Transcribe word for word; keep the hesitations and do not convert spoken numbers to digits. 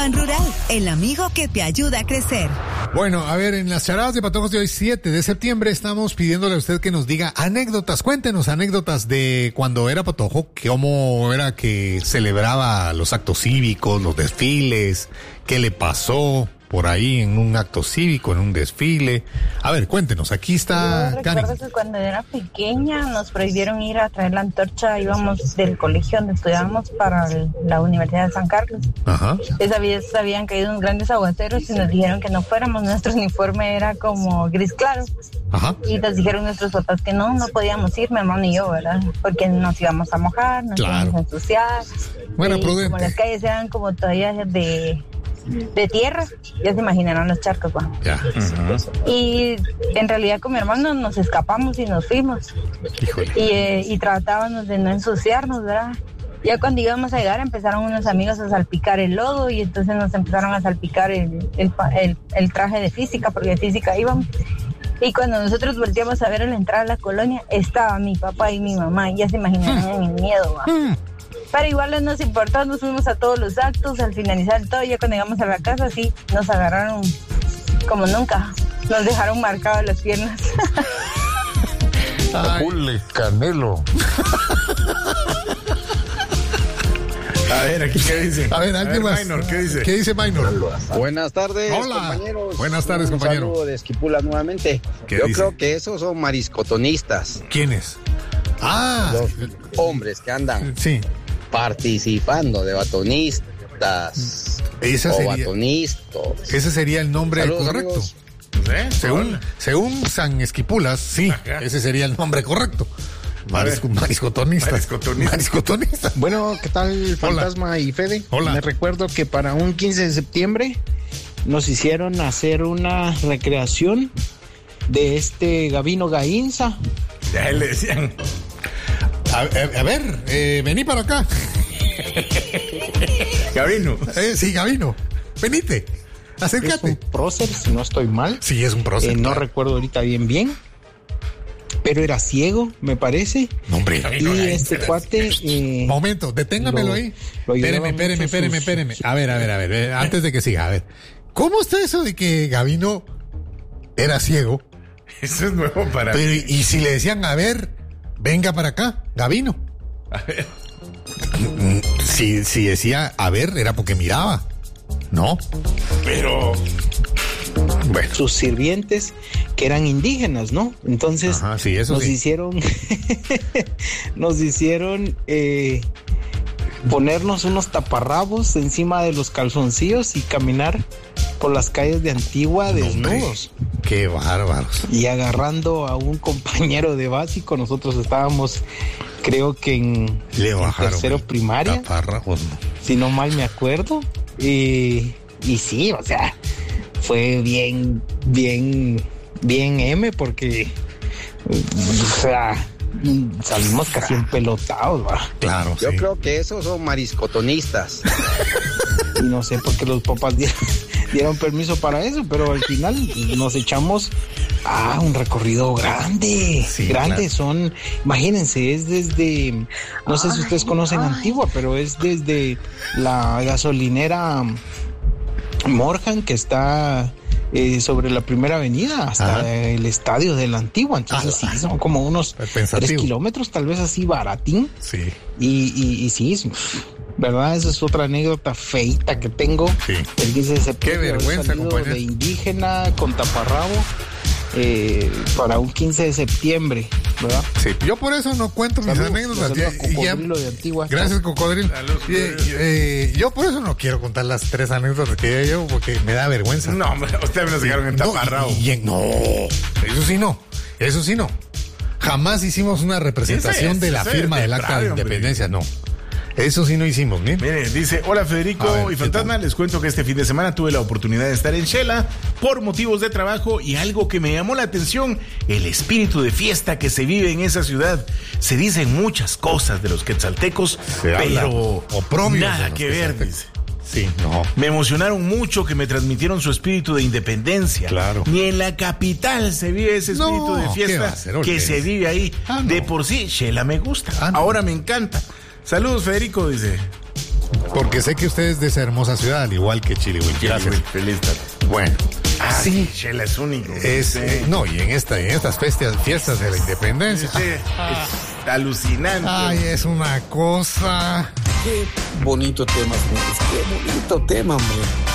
Ban Rural, el amigo que te ayuda a crecer. Bueno, a ver, en las charadas de patojos de hoy, siete de septiembre, estamos pidiéndole a usted que nos diga anécdotas. Cuéntenos anécdotas de cuando era patojo, cómo era que celebraba los actos cívicos, los desfiles, qué le pasó por ahí en un acto cívico, en un desfile. A ver, cuéntenos, aquí está Yo recuerdo Karen. que cuando era pequeña nos prohibieron ir a traer la antorcha, íbamos del colegio donde estudiábamos para el- la Universidad de San Carlos. Ajá. Esa vez habían caído unos grandes aguaceros y nos dijeron que no fuéramos, nuestro uniforme era como gris claro. Ajá. Y nos dijeron nuestros papás que no, no podíamos ir, mi hermano y yo, ¿verdad? Porque nos íbamos a mojar, nos Claro. íbamos a ensuciar. Bueno, Y prudente. como las calles eran como todavía de, de tierra, ya se imaginarán los charcos, ¿va? Ya. Y en realidad con mi hermano nos escapamos y nos fuimos. Híjole. Y, eh, y tratábamos de no ensuciarnos, ¿verdad? Ya cuando íbamos a llegar empezaron unos amigos a salpicar el lodo y entonces nos empezaron a salpicar el, el, pa- el, el traje de física, porque de física íbamos. Y cuando nosotros volteamos a ver a la entrada de la colonia, estaba mi papá y mi mamá, ya se imaginarán el miedo, ¿va? Pero igual no nos importó, nos fuimos a todos los actos, al finalizar todo, ya cuando llegamos a la casa, sí, nos agarraron como nunca, nos dejaron marcadas las piernas. Jule Canelo. A ver, aquí qué dice. A ver, alguien más. Minor, ¿qué dice? ¿Qué dice Minor? Buenas tardes, Hola. compañeros. Buenas tardes, Un compañero. saludo de Esquipula nuevamente. ¿Qué Yo dice? creo que esos son mariscotonistas, ¿Quiénes? Ah, los hombres que andan sí. participando de batonistas Ese o sería, batonistas. ese sería el nombre Saludos, correcto. amigos. ¿Eh? Según, Hola. según San Esquipulas, sí, Ajá. ese sería el nombre correcto. Marisco, ver. mariscotonistas. Mariscotonistas. Mariscotonistas. Bueno, ¿qué tal, Fantasma y Fede? Hola. Me recuerdo que para un quince de septiembre nos hicieron hacer una recreación de este Gabino Gainza. Ya le decían. A, a- a ver, eh, vení para acá. Gabino. Eh, sí, Gabino, venite, Es acércate. un prócer, si no estoy mal. Sí, es un Eh, proceso. no recuerdo ahorita bien bien. Pero era ciego, me parece. No, hombre. Y este cuate... eh, Momento, deténgamelo lo- ahí. lo ayudaba Espéreme, espéreme, mucho espéreme, sus- espéreme. A ver, a ver, a ver, eh, antes de que siga, a ver. ¿Cómo está eso de que Gabino era ciego? Eso es nuevo para Pero, mí. y si le decían, a ver, venga para acá, Gabino. A ver. Si, si decía, a ver, era porque miraba. No. Pero. Bueno. sus sirvientes que eran indígenas, ¿no? Entonces Ajá, sí, eso nos sí. hicieron nos hicieron eh, ponernos unos taparrabos encima de los calzoncillos y caminar por las calles de Antigua No, hombre, desnudos qué bárbaros. y agarrando a un compañero de básico. Nosotros estábamos, creo que en, Le en bajaron. tercero primaria, Taparrabos, no. si no mal me acuerdo. Y, y sí, o sea, fue bien, bien, bien M porque, o sea, salimos casi empelotados, ¿va? Claro, Yo sí. creo que esos son mariscotonistas. Y no sé por qué los papás dieron, dieron permiso para eso, pero al final nos echamos a un recorrido grande, Sí, grande. claro. Son, imagínense, es desde, no sé si ustedes conocen Antigua, pero es desde la gasolinera Morgan, que está eh, sobre la primera avenida, hasta Ajá. el estadio de la Antigua. Entonces, Ah, sí, son como unos pensativo. tres kilómetros, tal vez así baratín. Sí, Y, y, y sí, es- ¿verdad? Esa es otra anécdota feita que tengo. sí. El quince de septiembre. Qué vergüenza, haber salido compañero. de indígena con taparrabo eh, para un quince de septiembre, ¿verdad? Sí, yo por eso no cuento mis Saludos, anécdotas. saludos a Ya- ya- Cocodrilo de Antigua. Gracias, Cocodrilo. Saludos, Y, eh, yo por eso no quiero contar las tres anécdotas que ya llevo porque me da vergüenza. No, hombre, ustedes me lo sacaron en No, taparrabo. y- y- no, eso sí no, eso sí no. Jamás hicimos una representación Ese es, de la ese firma es del de acta de radio, hombre. independencia, no. Eso sí no hicimos, ¿bien? Mire, dice, hola Federico A ver, y ¿qué Fantasma, tal? les cuento que este fin de semana tuve la oportunidad de estar en Shela por motivos de trabajo y algo que me llamó la atención, el espíritu de fiesta que se vive en esa ciudad. Se dicen muchas cosas de los quetzaltecos, Se habla pero oprobios de nada los que ver, quetzaltecos. dice. Sí, no. Me emocionaron mucho que me transmitieron su espíritu de independencia. Claro. Ni en la capital se vive ese espíritu No, de ¿qué va fiesta a ser? que Olvídese. se vive ahí. Ah, no. De por sí, Shela me gusta. Ah, no. Ahora me encanta. Saludos, Federico, dice. Porque sé que usted es de esa hermosa ciudad, al igual que Chile Will. Gracias. Feliz tarde. Bueno. Ah, sí. Chela es único. Es, sí. eh, no, y en, esta, en estas fiestas, fiestas de la independencia. Sí, es alucinante. Ay, es una cosa. Qué bonito tema, señores. Qué bonito tema, hombre.